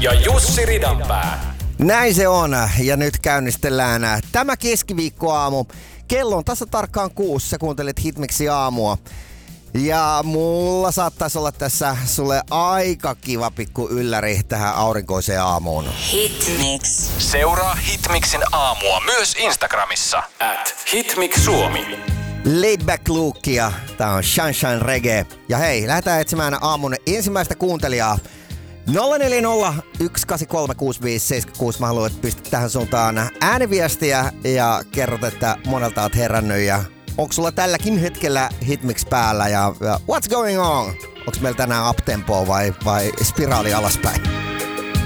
ja Jussi Ridanpää. Näin se on, ja nyt käynnistellään tämä keskiviikkoaamu. Kello on tasa tarkkaan 6, sä kuuntelet Hitmixin aamua. Ja mulla saattaisi olla tässä sulle aika kiva pikku ylläri tähän aurinkoiseen aamuun. Hitmix. Seuraa Hitmixin aamua myös Instagramissa. @HitmixSuomi. Laidback Lukea, tää on Sunshine Reggae. Ja hei, lähdetään etsimään aamun ensimmäistä kuuntelijaa. 040 183 6576. Mä haluan, että pistät tähän suuntaan ääniviestiä ja kerrot, että monelta oot herännyt ja onko sulla tälläkin hetkellä Hitmix päällä ja what's going on? Onko meillä tänään uptempoa vai spiraali alaspäin?